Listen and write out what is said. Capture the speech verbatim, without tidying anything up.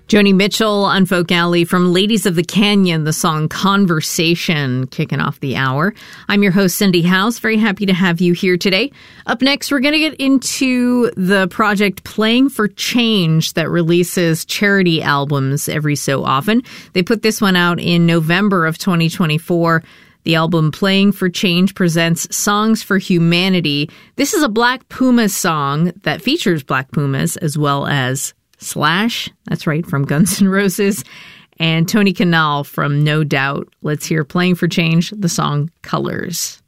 Joni Mitchell on Folk Alley from Ladies of the Canyon, the song Conversation, kicking off the hour. I'm your host, Cindy House. Very happy to have you here today. Up next, we're going to get into the project Playing for Change that releases charity albums every so often. They put this one out in November of twenty twenty-four. The album Playing for Change presents Songs for Humanity. This is a Black Pumas song that features Black Pumas as well as Slash, that's right, from Guns N' Roses, and Tony Kanal from No Doubt. Let's hear Playing for Change, the song Colors.